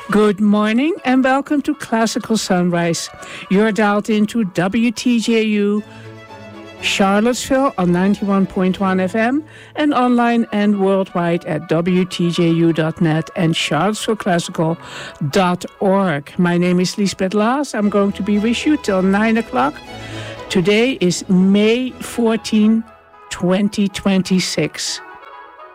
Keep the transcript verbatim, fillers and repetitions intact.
Good morning and welcome to Classical Sunrise. You're dialed into W T J U Charlottesville on ninety-one point one F M and online and worldwide at W T J U dot net and charlottesville classical dot org. My name is Lisbeth Laas. I'm going to be with you till nine o'clock. Today is May fourteenth, twenty twenty-six.